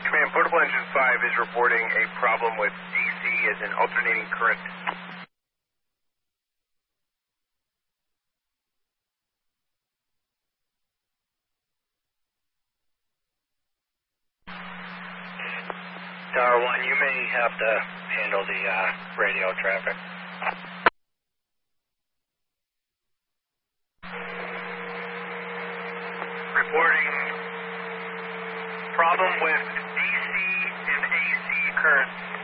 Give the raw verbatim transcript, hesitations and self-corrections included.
Command, Portable Engine five is reporting a problem with D C as in alternating current. Tower one, you may have to handle the uh, radio traffic. Reporting problem with D C and A C current.